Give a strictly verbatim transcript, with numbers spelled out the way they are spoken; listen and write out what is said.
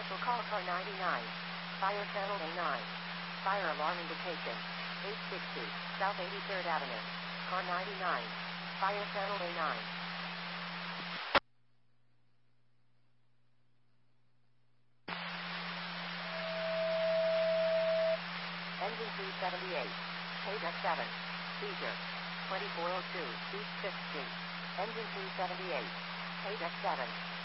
Special call car ninety-nine. Fire channel A nine. Fire alarm indication. eight sixty, South eighty-third Avenue. Car ninety-nine. Fire channel A nine. Engine three seventy-eight. Page X seven. Seizure. twenty-four oh two, East fifth Street. Engine three seventy-eight. Page X seven.